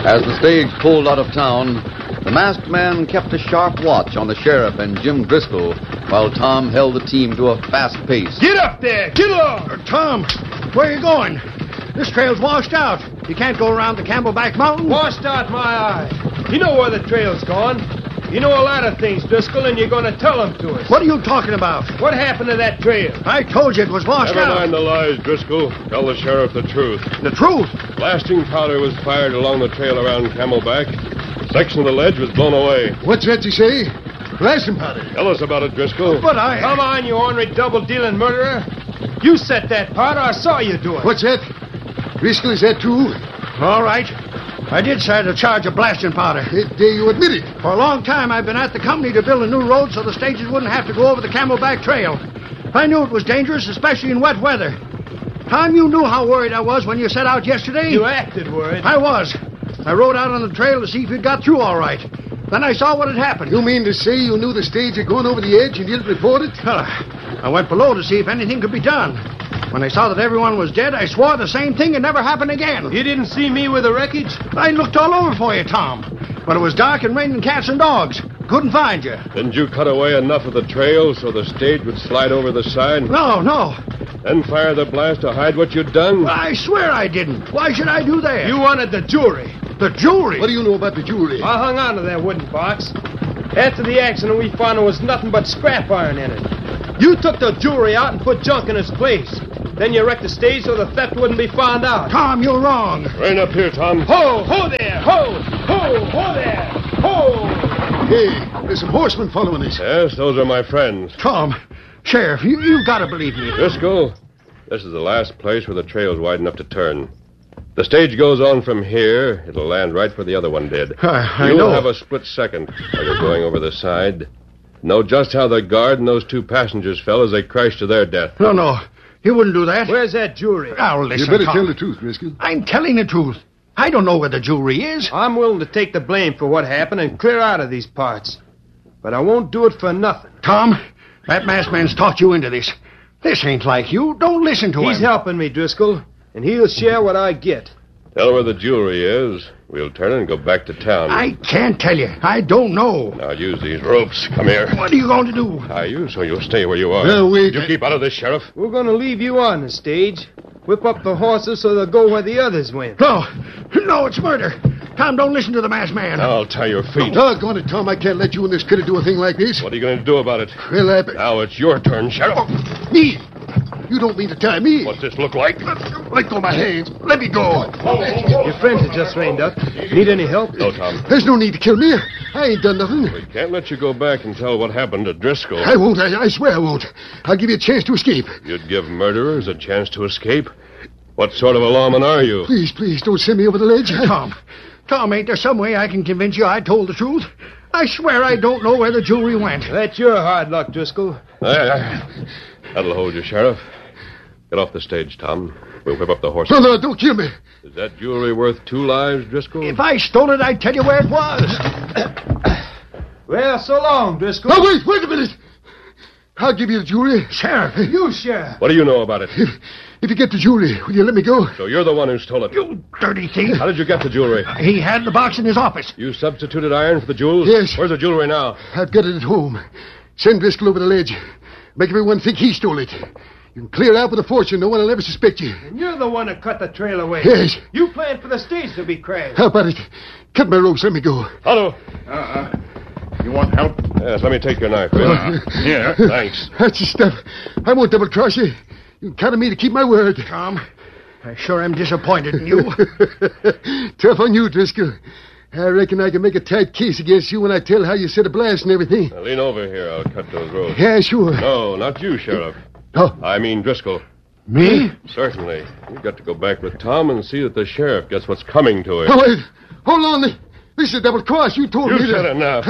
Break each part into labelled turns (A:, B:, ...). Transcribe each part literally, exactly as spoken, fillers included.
A: As the stage pulled out of town, the masked man kept a sharp watch on the sheriff and Jim Driscoll, while Tom held the team to a fast pace.
B: Get up there! Get along!
C: Uh, Tom, where are you going? This trail's washed out. You can't go around the Camelback Mountain.
B: Washed out my eye. You know where the trail's gone. You know a lot of things, Driscoll, and you're going to tell them to us.
C: What are you talking about?
B: What happened to that trail?
C: I told you it was washed
D: Never
C: out.
D: mind the lies, Driscoll. Tell the sheriff the truth.
C: The truth?
D: Blasting powder was fired along the trail around Camelback. A section of the ledge was blown away.
E: What's that you say? Blasting powder.
D: Tell us about it, Driscoll.
C: But I...
B: Come on, you ornery double-dealing murderer. You set that powder. I saw you do it.
E: What's that? Driscoll, is that true?
C: All right. I did start a charge of blasting powder.
E: It, uh, you admit it.
C: For a long time, I've been at the company to build a new road so the stages wouldn't have to go over the Camelback Trail. I knew it was dangerous, especially in wet weather. Tom, you knew how worried I was when you set out yesterday.
B: You acted worried.
C: I was. I rode out on the trail to see if you'd got through all right. Then I saw what had happened.
E: You mean to say you knew the stage had gone over the edge and didn't report it?
C: Well, I went below to see if anything could be done. When I saw that everyone was dead, I swore the same thing would never happen again.
B: You didn't see me with the wreckage?
C: I looked all over for you, Tom. But it was dark and raining cats and dogs. Couldn't find you.
D: Didn't you cut away enough of the trail so the stage would slide over the side?
C: No, no.
D: Then fire the blast to hide what you'd done?
C: I swear I didn't. Why should I do that?
B: You wanted the jewelry.
C: The jewelry?
E: What do you know about the jewelry?
B: I hung on to that wooden box. After the accident, we found there was nothing but scrap iron in it. You took the jewelry out and put junk in its place. Then you wrecked the stage so the theft wouldn't be found out.
C: Tom, you're wrong.
D: Rein up here, Tom.
B: Ho! Ho there! Ho! Ho! Ho there! Ho!
E: Hey, there's some horsemen following us.
D: Yes, those are my friends.
C: Tom, Sheriff, you, you've got to believe me.
D: Driscoll, this is the last place where the trail's wide enough to turn. The stage goes on from here. It'll land right where the other one did.
C: I, I
D: You'll
C: know.
D: have a split second while you're going over the side. Know just how the guard and those two passengers fell as they crashed to their death.
C: No, no. You wouldn't do that.
B: Where's that jewelry?
C: Oh, listen,
E: You better
C: Tom.
E: tell the truth, Driscoll.
C: I'm telling the truth. I don't know where the jewelry is.
B: I'm willing to take the blame for what happened and clear out of these parts. But I won't do it for nothing.
C: Tom, that masked man's talked you into this. This ain't like you. Don't listen to
B: He's
C: him.
B: helping me, Driscoll, and he'll share what I get.
D: Tell where the jewelry is. We'll turn and go back to town.
C: I can't tell you. I don't know.
D: Now use these ropes. Come here.
C: What are you going to do?
D: Tie you so you'll stay where you are.
E: No, wait.
D: You keep out of this, Sheriff.
B: We're going to leave you on the stage. Whip up the horses so they'll go where the others went.
C: No. No, it's murder. Tom, don't listen to the masked man.
D: I'll tie your feet.
E: Doggone it, Tom. I can't let you and this critter do a thing like this.
D: What are you going to do about it?
E: Well, I...
D: Now it's your turn, Sheriff.
E: Oh, me? You don't mean to tie me.
D: What's this look like?
E: Let go of my hands. Let me go.
B: Your friends have just reined up. Need any help?
D: No, Tom.
E: There's no need to kill me. I ain't done nothing.
D: We can't let you go back and tell what happened to Driscoll.
E: I won't. I, I swear I won't. I'll give you a chance to escape.
D: You'd give murderers a chance to escape? What sort of a lawman are you?
E: Please, please, don't send me over the ledge. I-
C: Tom. Tom, ain't there some way I can convince you I told the truth? I swear I don't know where the jewelry went.
B: That's your hard luck, Driscoll.
D: There, there. That'll hold you, Sheriff. Get off the stage, Tom. We'll whip up the horses.
E: No, no, don't kill me.
D: Is that jewelry worth two lives, Driscoll?
C: If I stole it, I'd tell you where it was.
B: Well, so long, Driscoll.
E: Oh, wait, wait a minute. I'll give you the jewelry.
C: Sheriff.
B: You, Sheriff.
D: What do you know about it?
E: If, if you get the jewelry, will you let me go?
D: So you're the one who stole it.
C: You dirty thief.
D: How did you get the jewelry?
C: He had the box in his office.
D: You substituted iron for the jewels?
E: Yes.
D: Where's the jewelry now?
E: I've got it at home. Send Driscoll over the ledge. Make everyone think he stole it. You can clear out with a fortune. No one will ever suspect you.
B: And you're the one that cut the trail away.
E: Yes.
B: You planned for the stage to be crashed.
E: How about it? Cut my ropes. Let me go.
D: Otto.
F: Uh-uh. You want help?
D: Yes, let me take your knife. Will.
F: Uh, here.
D: Thanks.
E: That's the stuff. I won't double-cross you. You can count on me to keep my word.
C: Tom, I sure am disappointed in you.
E: Tough on you, Driscoll. I reckon I can make a tight case against you when I tell how you set a blast and everything.
D: Now, lean over here. I'll cut those ropes.
E: Yeah, sure.
D: No, not you, Sheriff.
E: Oh,
D: I mean Driscoll.
E: me?
D: Certainly. You've got to go back with Tom and see that the sheriff gets what's coming to him.
E: Oh, wait. Hold on. This is a double cross. You told
D: You
E: me
D: said
E: to...
D: enough.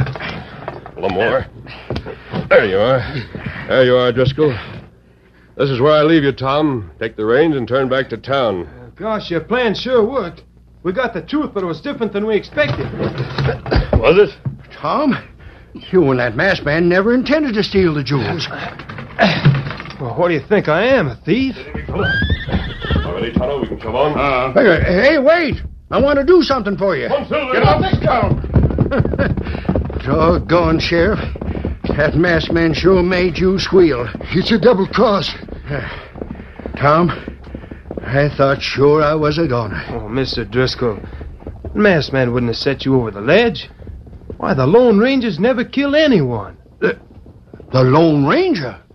D: A little more. There you are. There you are, Driscoll. This is where I leave you, Tom. Take the reins and turn back to town.
B: Gosh, your plan sure worked. We got the truth, but it was different than we expected.
D: Was it?
C: Tom, you and that masked man never intended to steal the jewels.
B: Well, what do you think I am, a thief?
D: All ready, Tonto? We can come on.
F: Uh,
C: Hey, hey, wait. I want to do something for you.
D: Come, Silver.
F: Get off this town.
C: Doggone, Sheriff. That masked man sure made you squeal.
E: It's a double cross.
C: Tom, I thought sure I was a goner.
B: Oh, Mister Driscoll, the masked man wouldn't have set you over the ledge. Why, the Lone Ranger's never killed anyone.
C: The Lone Ranger?